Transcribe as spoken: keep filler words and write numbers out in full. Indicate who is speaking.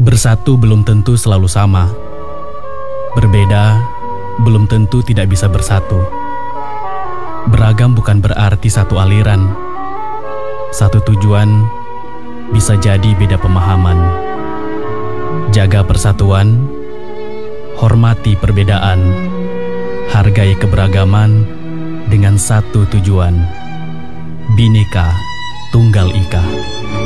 Speaker 1: Bersatu belum tentu selalu sama. Berbeda belum tentu tidak bisa bersatu. Beragam bukan berarti satu aliran. Satu tujuan bisa jadi beda pemahaman. Jaga persatuan, hormati perbedaan, hargai keberagaman dengan satu tujuan. Bhinneka Tunggal Ika.